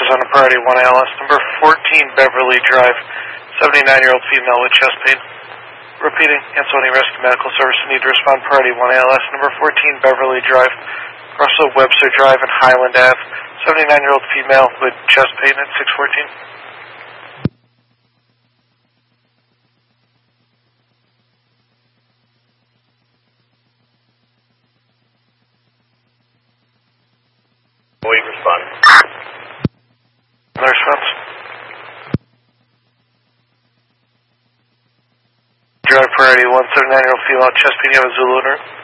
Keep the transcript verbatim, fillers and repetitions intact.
is on a priority one A L S, number fourteen Beverly Drive, seventy-nine-year-old female with chest pain. Repeating, Ansonia Rescue Medical Service, need to respond priority one A L S, number fourteen Beverly Drive, Russell Webster Drive and Highland Ave, seventy-nine-year-old female with chest pain at six fourteen. Wait, respond. No response. Drive priority one, seventy-nine-year-old female chest pain, you have a Zulu in her.